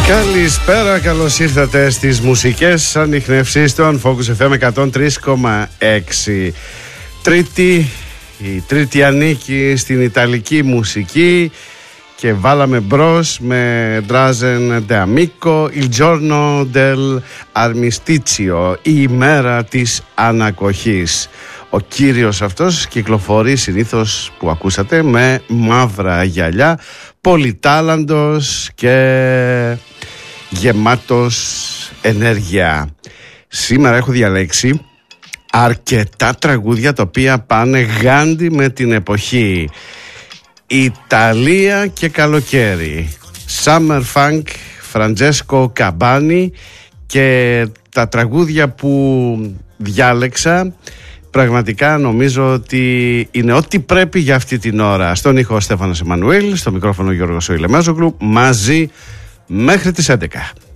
Καλησπέρα, καλώς ήρθατε στις μουσικές ανιχνεύσεις των Focus FM 103,6. Η τρίτη ανήκει στην ιταλική μουσική και βάλαμε μπρος με Drazen de Amico, Il giorno del armistizio, η ημέρα της ανακοχής. Ο κύριος αυτός κυκλοφορεί συνήθως, που ακούσατε, με μαύρα γυαλιά, πολυτάλαντος και γεμάτος ενέργεια. Σήμερα έχω διαλέξει αρκετά τραγούδια τα οποία πάνε γάντι με την εποχή. Ιταλία και καλοκαίρι, Summer Funk, Francesco Cabani, και τα τραγούδια που διάλεξα πραγματικά νομίζω ότι είναι ό,τι πρέπει για αυτή την ώρα. Στον ήχο Στέφανος Εμμανουήλ, στο μικρόφωνο Γιώργος Ηλεμάζογλου, μαζί μέχρι τις 11.